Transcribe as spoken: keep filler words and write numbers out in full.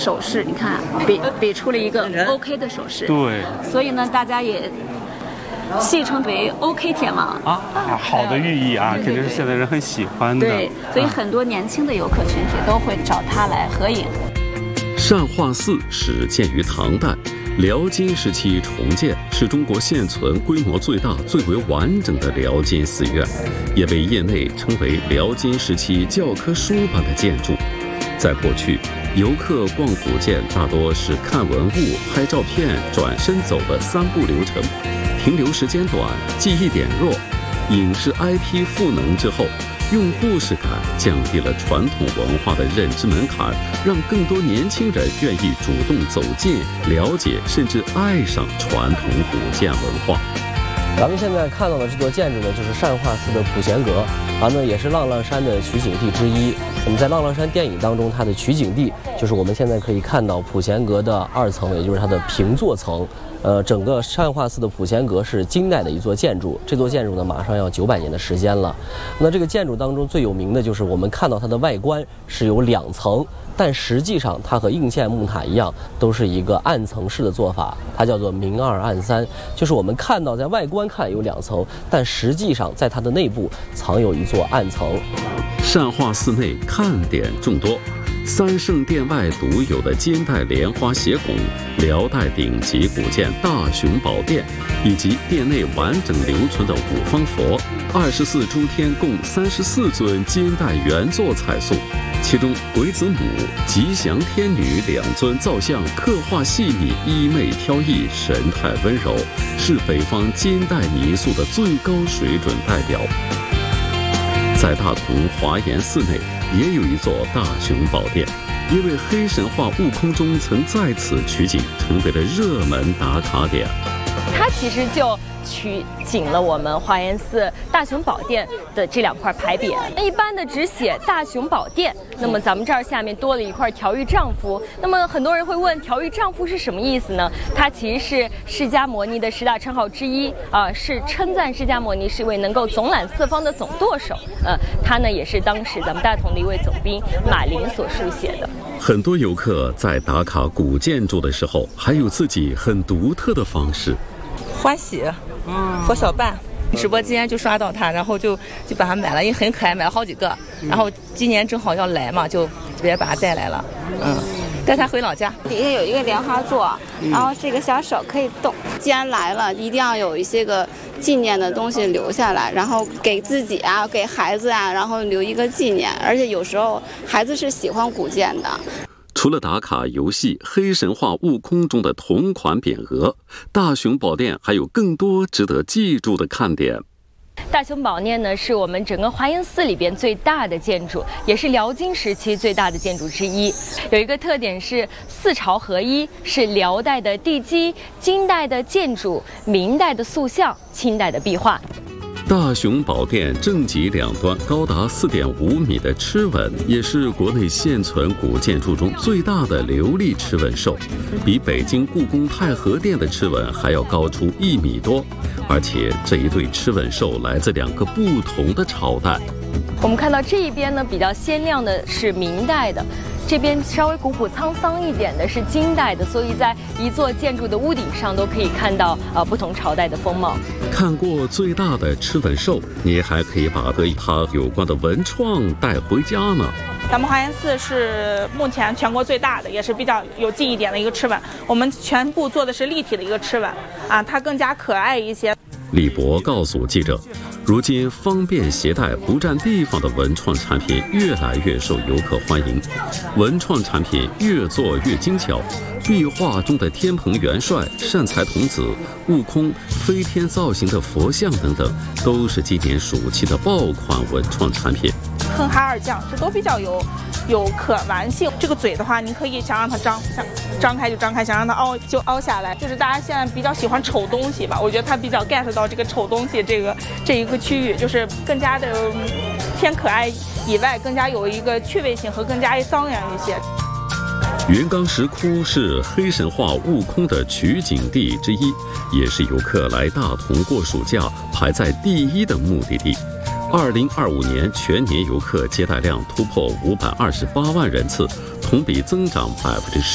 手势，你看比比出了一个 OK 的手势。 对， 所以呢，大家也戏称为 OK 天王啊，好的寓意啊，肯定是现在人很喜欢的。 对，所以很多年轻的游客群体都会找它来合影。 善化寺始建于唐代，辽金时期重建，是中国现存规模最大、最为完整的辽金寺院，也被业内称为辽金时期教科书般的建筑。在过去，游客逛古建大多是看文物、拍照片、转身走的三步流程，停留时间短，记忆点弱。影视 I P 赋能之后，用故事感降低了传统文化的认知门槛，让更多年轻人愿意主动走进、了解，甚至爱上传统古建文化。 咱们现在看到的这座建筑呢，就是善化寺的普贤阁，啊，那也是浪浪山的取景地之一。我们在浪浪山电影当中，它的取景地就是我们现在可以看到普贤阁的二层，也就是它的平座层。呃，整个善化寺的普贤阁是金代的一座建筑，这座建筑呢马上要九百年的时间了。那这个建筑当中最有名的就是我们看到它的外观是有两层，但实际上它和应县木塔一样，都是一个暗层式的做法，它叫做明二暗三，就是我们看到在外观看有两层，但实际上在它的内部藏有一座暗层。 善化寺内看点众多。三圣殿外独有的金代莲花斜拱、辽代顶级古建大雄宝殿，以及殿内完整留存的五方佛、二十四诸天共三十四尊金代原作彩塑，其中鬼子母、吉祥天女两尊造像刻画细腻、衣袂飘逸、神态温柔，是北方金代泥塑的最高水准代表。在大同华严寺内也有一座大雄宝殿，因为黑神话悟空中曾在此取景，成为了热门打卡点。 它其实就取景了我们华严寺大雄宝殿的这两块牌匾，一般的只写大雄宝殿，那么咱们这儿下面多了一块调御丈夫。那么很多人会问，调御丈夫是什么意思呢？它其实是释迦牟尼的十大称号之一啊、呃，是称赞释迦牟尼是一位能够总揽四方的总舵手。呃，他呢也是当时咱们大同的一位总兵马林所书写的。 很多游客在打卡古建筑的时候，还有自己很独特的方式。 欢喜和小半直播间就刷到它，然后就就把它买了，因为很可爱，买了好几个。然后今年正好要来嘛，就直接把它带来了，嗯，带它回老家。 底下有一个莲花座，然后这个小手可以动。既然来了，一定要有一些个纪念的东西留下来，然后给自己啊，给孩子啊，然后留一个纪念。而且有时候孩子是喜欢古建的。 除了打卡游戏《黑神话：悟空》中的同款匾额，大雄宝殿还有更多值得记住的看点。 大雄宝殿呢，是我们整个华严寺里边最大的建筑，也是辽金时期最大的建筑之一。有一个特点是四朝合一，是辽代的地基、金代的建筑、明代的塑像、清代的壁画。 大雄宝殿正脊两端高达四点五米的螭吻，也是国内现存古建筑中最大的琉璃螭吻兽，比北京故宫太和殿的螭吻还要高出一米多。而且这一对螭吻兽来自两个不同的朝代。 我们看到这一边呢，比较鲜亮的是明代的。这边稍微古朴沧桑一点的是金代的，所以在一座建筑的屋顶上都可以看到呃不同朝代的风貌。 看过最大的螭吻兽，你还可以把和它有关的文创带回家呢。 咱们华严寺是目前全国最大的，也是比较有记忆点的一个螭吻。我们全部做的是立体的一个螭吻啊，它更加可爱一些。 李博告诉记者，如今方便携带、不占地方的文创产品越来越受游客欢迎，文创产品越做越精巧。壁画中的天蓬元帅、善财童子、悟空、飞天造型的佛像等等，都是今年暑期的爆款文创产品。 哼哈二将这都比较有有可玩性。这个嘴的话，你可以想让它张，想张开就张开，想让它凹就凹下来。就是大家现在比较喜欢丑东西吧，我觉得它比较 get 到这个丑东西这个这一个区域，就是更加的偏可爱以外，更加有一个趣味性和更加张扬一些。 元冈石窟是黑神话悟空的取景地之一，也是游客来大同过暑假排在第一的目的地。二零二五年全年游客接待量突破五百二十八万人次，同比增长百分之十。